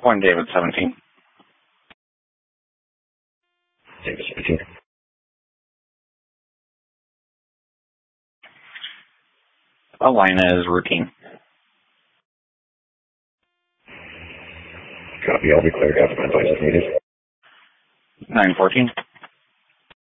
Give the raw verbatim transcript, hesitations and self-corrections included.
One David seventeen. David seventeen. Line is routine. Copy. I'll be cleared out of my device if needed. nine fourteen.